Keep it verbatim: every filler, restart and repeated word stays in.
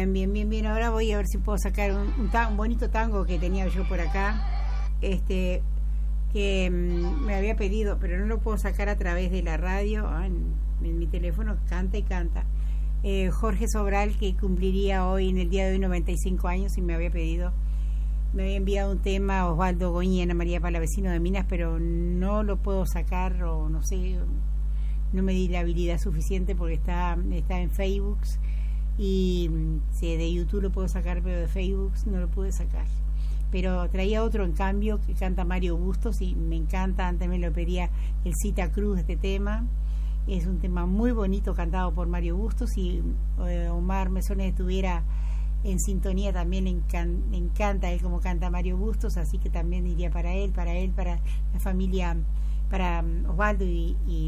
Bien, bien, bien, bien. Ahora voy a ver si puedo sacar un, un, ta- un bonito tango que tenía yo por acá, este, que mm, me había pedido, pero no lo puedo sacar a través de la radio. Ah, en, en mi teléfono canta y canta. Eh, Jorge Sobral, que cumpliría hoy, en el día de hoy, noventa y cinco años, y me había pedido, me había enviado un tema, Osvaldo Goñi y Ana María Palavecino de Minas, pero no lo puedo sacar, o no sé, no me di la habilidad suficiente porque está, está en Facebook. Y sí, de YouTube lo puedo sacar, pero de Facebook no lo pude sacar. Pero traía otro, en cambio, que canta Mario Bustos, y me encanta. Antes me lo pedía el Cita Cruz, este tema. Es un tema muy bonito, cantado por Mario Bustos, y eh, Omar Mesones estuviera en sintonía, también le, encan, le encanta él como canta Mario Bustos, así que también iría para él, para él, para la familia, para um, Osvaldo y, y